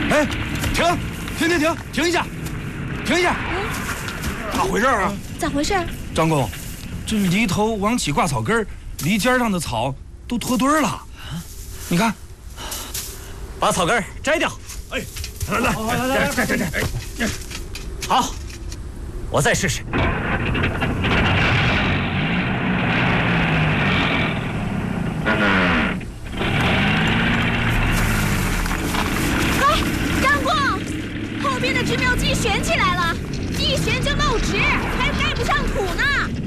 哎，停一下，咋回事啊？ 咋回事？ 张公，这犁头往起挂草根，犁尖上的草都脱堆了。你看， 把草根摘掉。 哎，来，摘。 好，我再试试。 张公，后边的植苗机悬起来了，一悬就漏植，还盖不上土呢。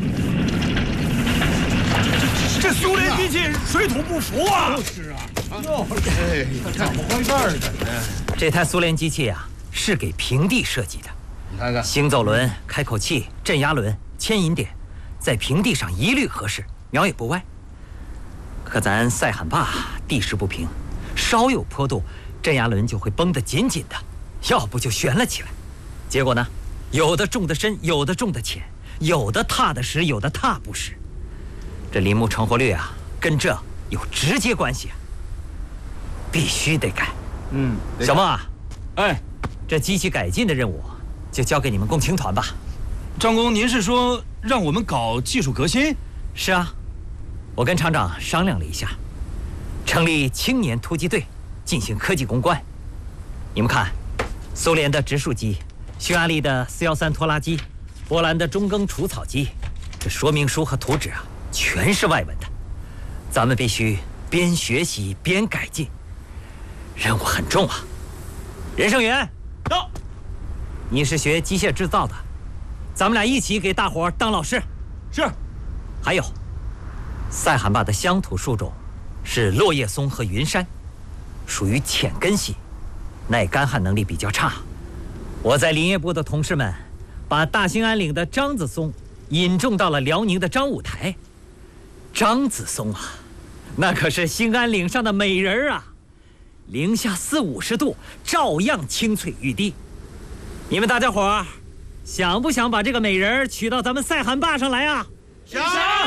这苏联机器水土不服啊！ 就是啊，哎，怎么回事呢？ 这台苏联机器啊，是给平地设计的。 你看看， 行走轮、开口器、镇压轮、牵引点，在平地上一律合适，苗也不歪。可咱塞罕坝地势不平，稍有坡度，镇压轮就会绷得紧紧的，要不就悬了起来。结果呢，有的种得深，有的种得浅，有的踏得实，有的踏不实。这林木成活率啊，跟这有直接关系啊，必须得改。小孟啊， 哎， 这机器改进的任务就交给你们共青团吧。 张公，您是说让我们搞技术革新？ 是啊，我跟厂长商量了一下，成立青年突击队，进行科技攻关。你们看，苏联的植树机，匈牙利的413拖拉机，波兰的中耕除草机，这说明书和图纸啊，全是外文的。咱们必须边学习边改进，任务很重啊。任胜元， 到。 你是学机械制造的，咱们俩一起给大伙儿当老师。 是。 还有，塞罕坝的乡土树种是落叶松和云杉，属于浅根系，耐干旱能力比较差。我在林业部的同事们把大兴安岭的樟子松引种到了辽宁的张五台。樟子松啊，那可是兴安岭上的美人啊，零下40-50度照样青翠欲滴。你们大家伙儿想不想把这个美人娶到咱们塞罕坝上来啊？ 想。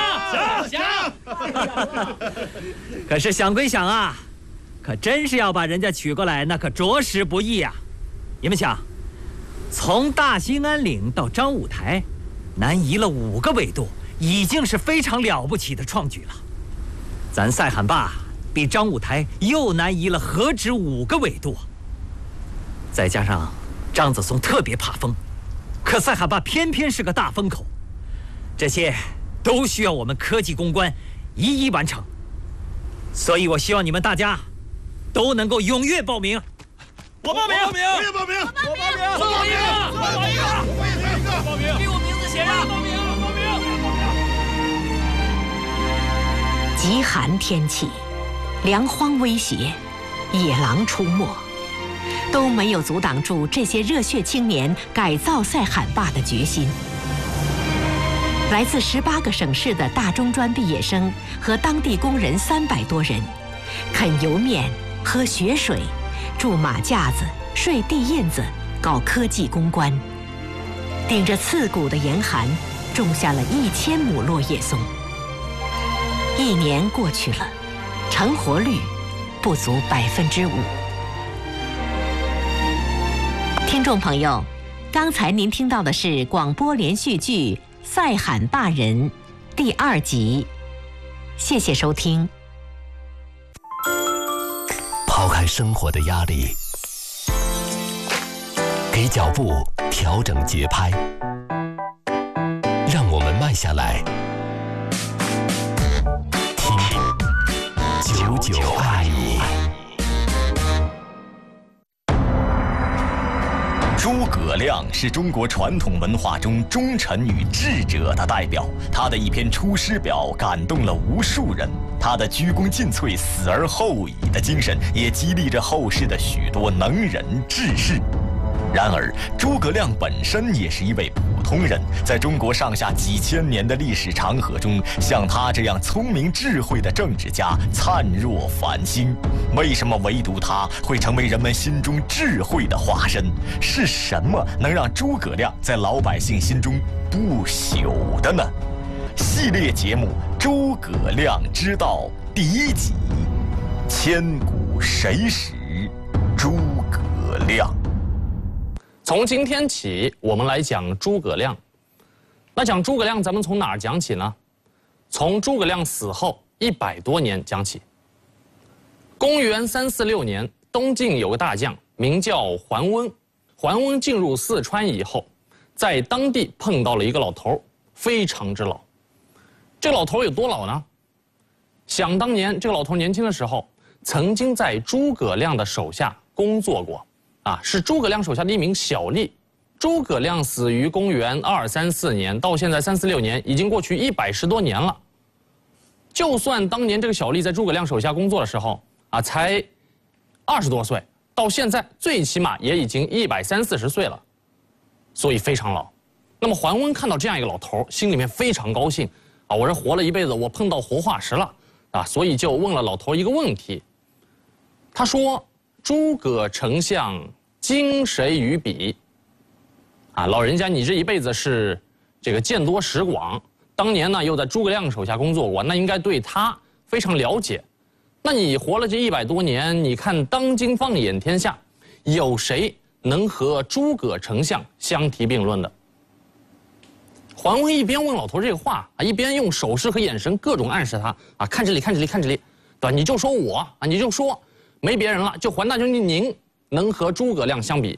可是想归想啊，可真是要把人家娶过来，那可着实不易啊。你们想，从大兴安岭到张五台，南移了5个纬度，已经是非常了不起的创举了。咱塞罕坝比张五台又南移了何止5个纬度啊！再加上樟子松特别怕风，可塞罕坝偏偏是个大风口，这些都需要我们科技攻关一一完成。所以我希望你们大家都能够踊跃报名。 我报名， 我也报名， 我报一个， 我也报一个， 报名， 给我名字写上。 报名。 极寒天气，粮荒威胁，野狼出没，都没有阻挡住这些热血青年改造塞罕坝的决心。来自18个省市的大中专毕业生和当地工人300多人，啃油面、喝雪水、住马架子、睡地印子，搞科技攻关，顶着刺骨的严寒，种下了1000亩落叶松。1年过去了，成活率不足5%。听众朋友，刚才您听到的是广播连续剧《塞罕坝人》第2集，谢谢收听。 抛开生活的压力，给脚步调整节拍，让我们慢下来，听99爱你。 诸葛亮是中国传统文化中忠臣与智者的代表，他的一篇《出师表》感动了无数人，他的鞠躬尽瘁、死而后已的精神也激励着后世的许多能人志士。然而，诸葛亮本身也是一位普通人，在中国上下几千年的历史长河中，像他这样聪明智慧的政治家灿若繁星。为什么唯独他会成为人们心中智慧的化身？是什么能让诸葛亮在老百姓心中不朽的呢？系列节目《诸葛亮之道》第1集：千古谁识诸葛亮。 从今天起，我们来讲诸葛亮。那讲诸葛亮，咱们从哪儿讲起呢？从诸葛亮死后100多年讲起。公元346年，东晋有个大将名叫桓温。桓温进入四川以后，在当地碰到了一个老头，非常之老。这老头有多老呢？想当年，这个老头年轻的时候，曾经在诸葛亮的手下工作过，是诸葛亮手下的一名小吏。诸葛亮死于公元234年，到现在346年，已经过去110多年了。就算当年这个小吏在诸葛亮手下工作的时候，才20多岁，到现在最起码也已经130、40岁了，所以非常老。那么桓温看到这样一个老头，心里面非常高兴，我这活了一辈子，我碰到活化石了，所以就问了老头一个问题。他说：“诸葛丞相今谁与比？”老人家，你这一辈子是这个见多识广，当年呢又在诸葛亮手下工作过，那应该对他非常了解。那你活了这100多年，你看当今放眼天下，有谁能和诸葛丞相相提并论的？桓温一边问老头这个话，一边用手势和眼神各种暗示他，看这里，看这里，看这里，对吧？你就说我，你就说没别人了，就桓大将军您能和诸葛亮相比。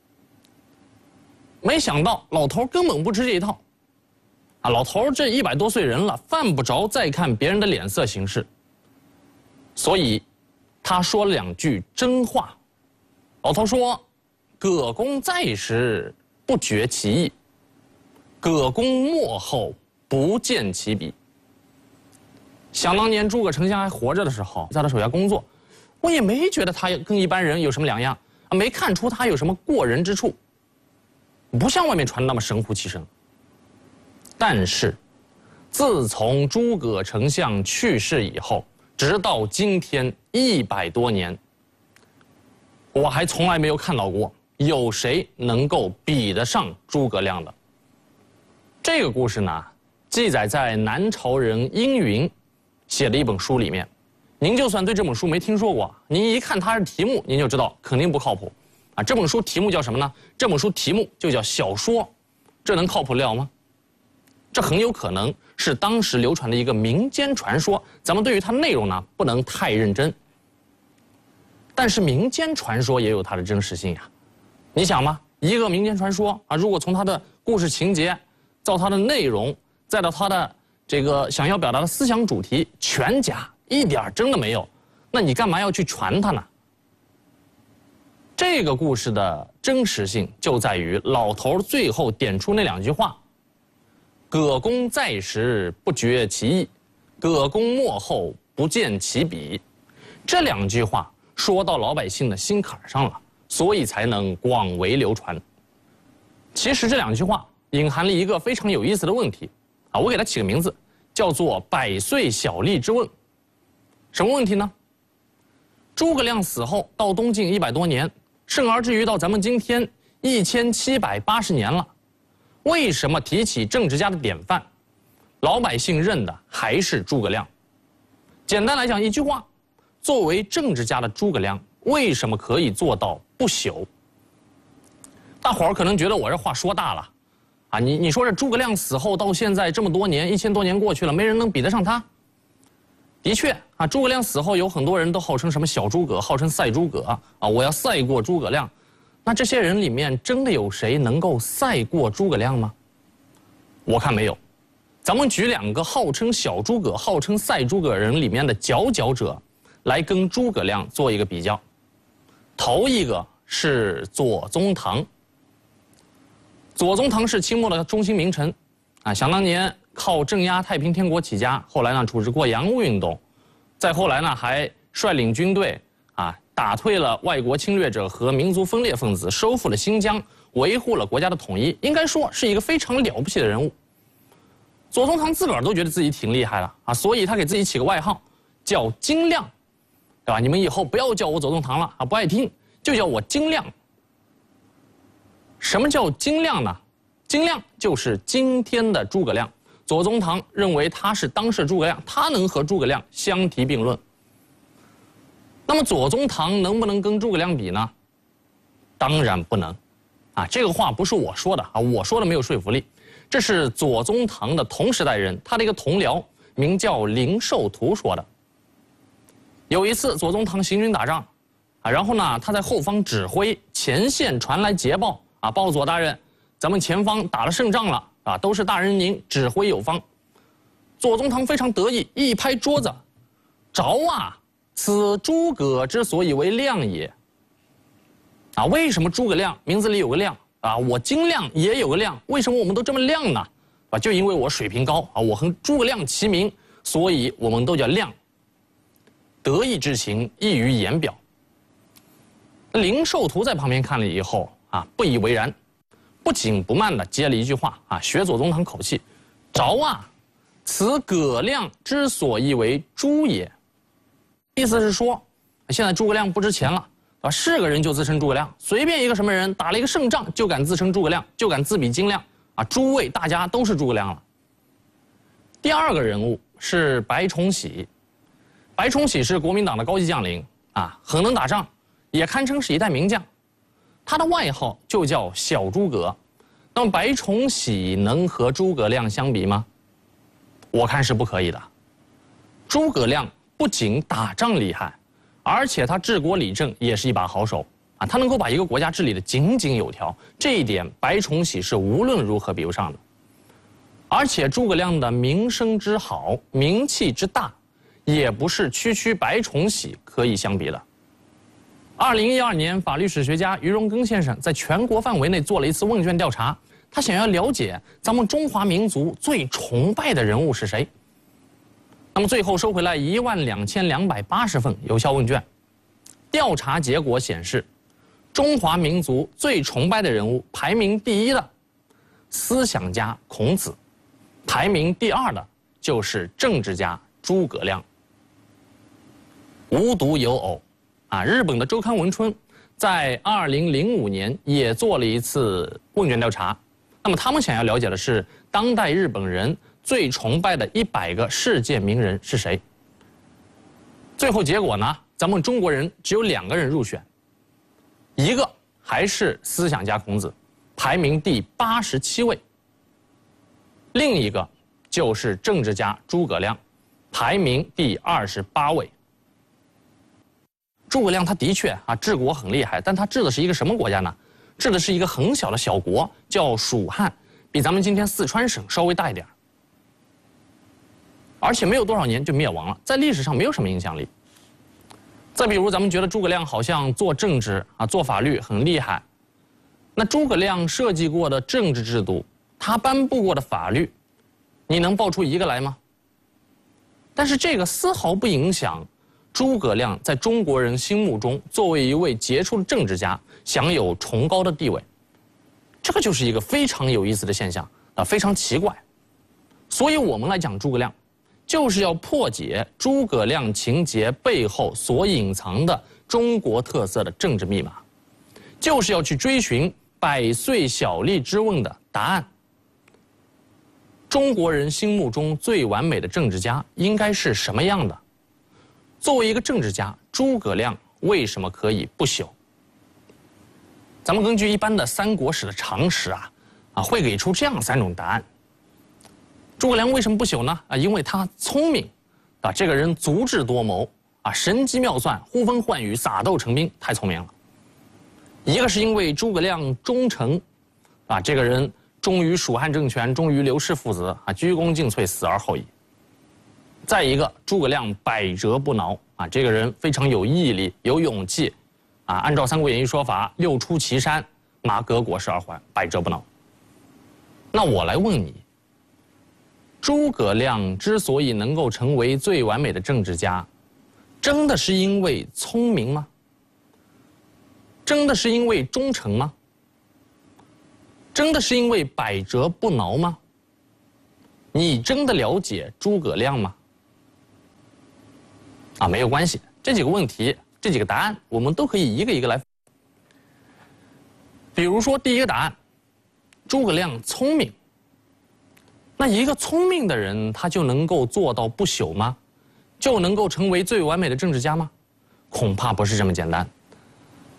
没想到老头根本不吃这一套，老头这100多岁人了，犯不着再看别人的脸色行事，所以他说了2句真话。老头说：“葛公在时不觉其意，葛公没后不见其比。”想当年诸葛丞相还活着的时候，在他手下工作，我也没觉得他跟一般人有什么两样，没看出他有什么过人之处。不像外面传的那么神乎其神。但是，自从诸葛丞相去世以后，直到今天100多年，我还从来没有看到过有谁能够比得上诸葛亮的。这个故事呢，记载在南朝人殷云写的一本书里面。您就算对这本书没听说过，您一看它是题目，您就知道肯定不靠谱。这本书题目叫什么呢？这本书题目就叫小说，这能靠谱了吗？这很有可能是当时流传的一个民间传说，咱们对于它内容呢不能太认真。但是民间传说也有它的真实性呀。你想嘛，一个民间传说如果从它的故事情节，到它的内容，再到它的这个想要表达的思想主题，全假，一点真的没有，那你干嘛要去传它呢？这个故事的真实性就在于老头最后点出那2句话：“葛公在时不觉其意，葛公没后不见其比。”这2句话说到老百姓的心坎上了，所以才能广为流传。其实这2句话隐含了一个非常有意思的问题我给它起个名字，叫做“百岁小吏之问”。什么问题呢？诸葛亮死后到东晋100多年，甚而至于到咱们今天1780年了，为什么提起政治家的典范，老百姓认的还是诸葛亮？简单来讲一句话，作为政治家的诸葛亮为什么可以做到不朽？大伙儿可能觉得我这话说大了你说这诸葛亮死后到现在这么多年，1000多年过去了，没人能比得上他。的确诸葛亮死后有很多人都号称什么小诸葛，号称赛诸葛我要赛过诸葛亮。那这些人里面真的有谁能够赛过诸葛亮吗？我看没有。咱们举2个号称小诸葛、号称赛诸葛人里面的佼佼者，来跟诸葛亮做一个比较。头一个是左宗棠。左宗棠是清末的中兴名臣想当年靠镇压太平天国起家，后来呢组织过洋务运动，再后来呢还率领军队打退了外国侵略者和民族分裂分子，收复了新疆，维护了国家的统一，应该说是一个非常了不起的人物。左宗棠自个儿都觉得自己挺厉害了所以他给自己起个外号叫精亮，对吧？你们以后不要叫我左宗棠了不爱听，就叫我精亮。什么叫精亮呢？精亮就是今天的诸葛亮。左宗棠认为他是当世诸葛亮，他能和诸葛亮相提并论。那么左宗棠能不能跟诸葛亮比呢？ 当然不能。啊，这个话不是我说的啊，我说的没有说服力。这是左宗棠的同时代人，他的一个同僚名叫林寿图说的。有一次左宗棠行军打仗，啊，然后呢他在后方指挥，前线传来捷报啊，报左大人，咱们前方打了胜仗了啊，都是大人您指挥有方。左宗棠非常得意，一拍桌子，着啊！此诸葛之所以为亮也。啊，为什么诸葛亮名字里有个亮啊？我精亮也有个亮，为什么我们都这么亮呢？啊，就因为我水平高啊，我和诸葛亮齐名，所以我们都叫亮。得意之情溢于言表。林寿图在旁边看了以后啊，不以为然，不紧不慢地接了一句话啊，学左宗棠口气，着啊！此葛亮之所以为诸也。意思是说，现在诸葛亮不值钱了，啊，是个人就自称诸葛亮，随便一个什么人打了一个胜仗就敢自称诸葛亮，就敢自比精亮啊！诸位大家都是诸葛亮了。第二个人物是白崇禧，白崇禧是国民党的高级将领啊，很能打仗，也堪称是一代名将。他的外号就叫小诸葛。那么白崇禧能和诸葛亮相比吗？我看是不可以的。诸葛亮不仅打仗厉害，而且他治国理政也是一把好手啊，他能够把一个国家治理得井井有条，这一点白崇禧是无论如何比不上的。而且诸葛亮的名声之好，名气之大，也不是区区白崇禧可以相比的。2012年，法律史学家于荣庚先生在全国范围内做了一次问卷调查，他想要了解咱们中华民族最崇拜的人物是谁。那么最后收回来12280份有效问卷，调查结果显示，中华民族最崇拜的人物排名第一的思想家孔子，排名第二的就是政治家诸葛亮。无独有偶啊，日本的周刊文春在2005年也做了一次问卷调查，那么他们想要了解的是当代日本人最崇拜的100个世界名人是谁。最后结果呢，咱们中国人只有2个人入选，一个还是思想家孔子，排名第87位，另一个就是政治家诸葛亮，排名第28位。诸葛亮他的确啊治国很厉害，但他治的是一个什么国家呢？治的是一个很小的小国，叫蜀汉，比咱们今天四川省稍微大一点，而且没有多少年就灭亡了，在历史上没有什么影响力。再比如咱们觉得诸葛亮好像做政治啊做法律很厉害，那诸葛亮设计过的政治制度，他颁布过的法律，你能报出一个来吗？但是这个丝毫不影响诸葛亮在中国人心目中作为一位杰出的政治家享有崇高的地位，这个就是一个非常有意思的现象啊，非常奇怪。所以我们来讲诸葛亮，就是要破解诸葛亮情节背后所隐藏的中国特色的政治密码，就是要去追寻百岁小吏之问的答案。中国人心目中最完美的政治家应该是什么样的？作为一个政治家，诸葛亮为什么可以不朽？咱们根据一般的三国史的常识会给出这样3种答案。诸葛亮为什么不朽呢？因为他聪明，这个人足智多谋神机妙算，呼风唤雨，撒豆成兵，太聪明了。一个是因为诸葛亮忠诚，这个人忠于蜀汉政权，忠于刘氏父子鞠躬尽瘁，死而后已。再一个，诸葛亮百折不挠这个人非常有毅力，有勇气按照《三国演义》说法，6出祁山，马革裹尸而还，百折不挠。那我来问你，诸葛亮之所以能够成为最完美的政治家，真的是因为聪明吗？真的是因为忠诚吗？真的是因为百折不挠吗？你真的了解诸葛亮吗？没有关系，这几个问题，这几个答案，我们都可以一个一个来。比如说第一个答案，诸葛亮聪明。那一个聪明的人，他就能够做到不朽吗？就能够成为最完美的政治家吗？恐怕不是这么简单。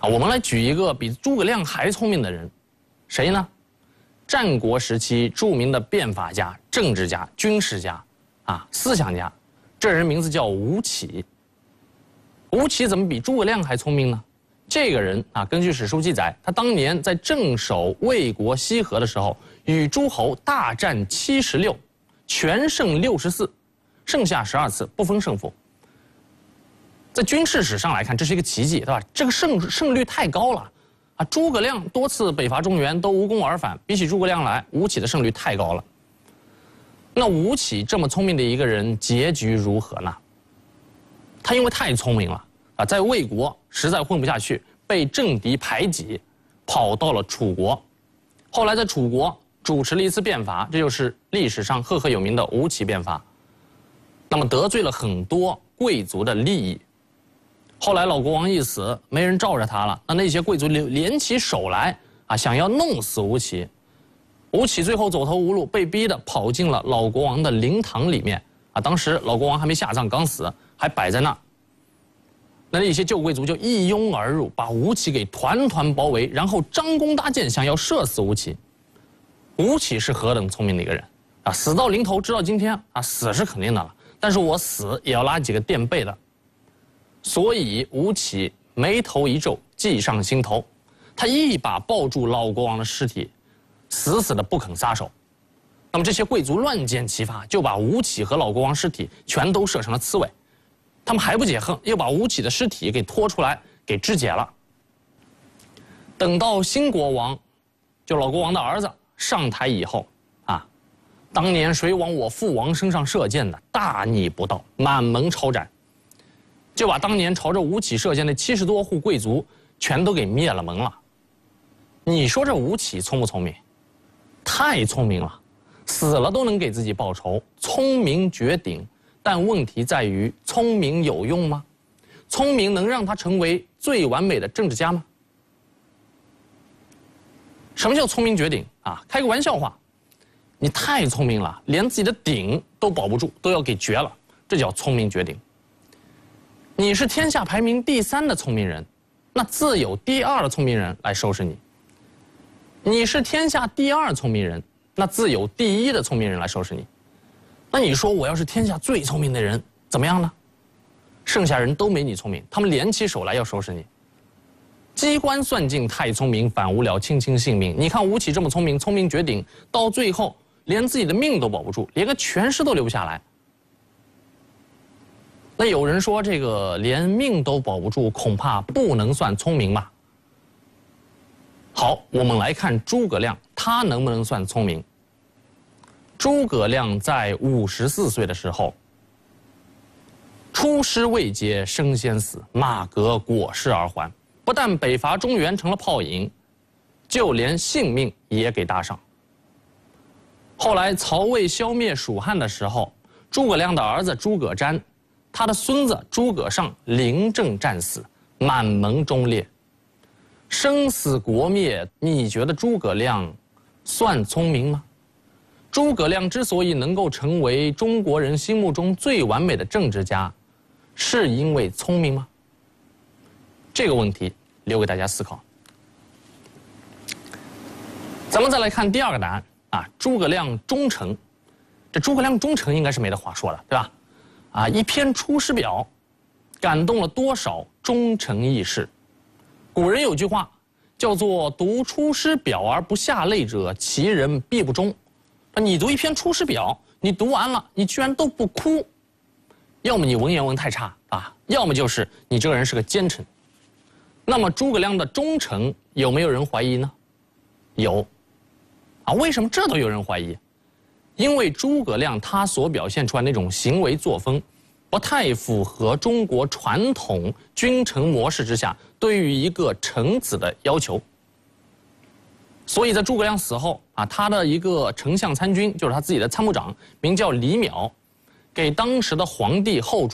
我们来举一个比诸葛亮还聪明的人，谁呢？战国时期著名的变法家、政治家、军事家，思想家，这人名字叫吴起。吴起怎么比诸葛亮还聪明呢？这个人根据史书记载，他当年在镇守魏国西河的时候，与诸侯大战76，全胜64，剩下12次不分胜负。在军事史上来看，这是一个奇迹，对吧？这个胜率太高了。诸葛亮多次北伐中原都无功而返，比起诸葛亮来，吴起的胜率太高了。那吴起这么聪明的一个人，结局如何呢？他因为太聪明了在魏国实在混不下去，被政敌排挤，跑到了楚国。后来在楚国主持了一次变法，这就是历史上赫赫有名的吴起变法。那么得罪了很多贵族的利益。后来老国王一死，没人罩着他了，那些贵族联起手来想要弄死吴起。吴起最后走投无路，被逼的跑进了老国王的灵堂里面当时老国王还没下葬，刚死，还摆在那儿。那一些旧贵族就一拥而入，把吴起给团团包围，然后张弓搭箭，想要射死吴起。吴起是何等聪明的一个人死到临头，知道今天死是肯定的了，但是我死也要拉几个垫背的。所以吴起眉头一皱，计上心头，他一把抱住老国王的尸体，死死的不肯撒手。那么这些贵族乱箭齐发，就把吴起和老国王尸体全都射成了刺猬。他们还不解恨，又把吴起的尸体给拖出来，给肢解了。等到新国王，就老国王的儿子上台以后当年谁往我父王身上射箭的，大逆不道，满门抄斩。就把当年朝着吴起射箭的70多户贵族全都给灭了门了。你说这吴起聪不聪明？太聪明了，死了都能给自己报仇，聪明绝顶。但问题在于，聪明有用吗？聪明能让他成为最完美的政治家吗？什么叫聪明绝顶开个玩笑话，你太聪明了，连自己的顶都保不住，都要给绝了，这叫聪明绝顶。你是天下排名第3的聪明人，那自有第2的聪明人来收拾你。你是天下第2聪明人，那自有第1的聪明人来收拾你。那你说我要是天下最聪明的人，怎么样呢？剩下人都没你聪明，他们联起手来要收拾你。机关算尽太聪明，反无聊，卿卿性命。你看吴起这么聪明，聪明绝顶，到最后连自己的命都保不住，连个权势都留不下来。那有人说这个连命都保不住，恐怕不能算聪明吧？好，我们来看诸葛亮，他能不能算聪明？诸葛亮在54岁的时候，出师未捷身先死，马革裹尸而还。不但北伐中原成了泡影，就连性命也给搭上。后来曹魏消灭蜀汉的时候，诸葛亮的儿子诸葛瞻，他的孙子诸葛尚临阵战死，满门忠烈。生死国灭，你觉得诸葛亮算聪明吗？诸葛亮之所以能够成为中国人心目中最完美的政治家，是因为聪明吗？这个问题留给大家思考。咱们再来看第2个答案诸葛亮忠诚。这诸葛亮忠诚应该是没得话说的，对吧？一篇《出师表》，感动了多少忠诚义士。古人有句话叫做“读出师表而不下泪者，其人必不忠”。你读一篇《出师表》，你读完了，你居然都不哭，要么你文言文太差要么就是你这个人是个奸臣。那么诸葛亮的忠诚有没有人怀疑呢？有。为什么这都有人怀疑？因为诸葛亮他所表现出来那种行为作风，不太符合中国传统君臣模式之下对于一个臣子的要求。所以在诸葛亮死后他的一个丞相参军，就是他自己的参谋长，名叫李邈，给当时的皇帝后主